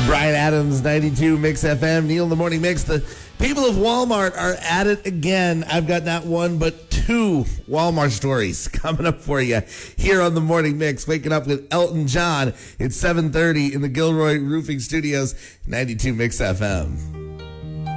Brian Adams, 92 Mix FM. Neil in the Morning Mix. The people of Walmart are at it again. I've got not one, but two Walmart stories coming up for you here on the Morning Mix. Waking up with Elton John. It's 7:30 in the Gilroy Roofing Studios, 92 Mix FM.